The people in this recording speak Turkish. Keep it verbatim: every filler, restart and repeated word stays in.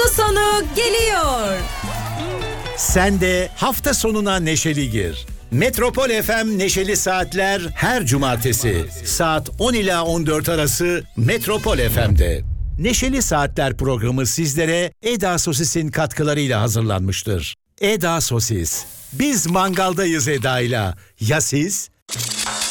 Hafta sonu geliyor. Sen de hafta sonuna neşeli gir. Metropol F M Neşeli Saatler her cumartesi saat on ila on dört arası Metropol F M'de. Neşeli Saatler programı sizlere Eda Sosis'in katkılarıyla hazırlanmıştır. Eda Sosis. Biz mangaldayız Eda'yla. Ya siz?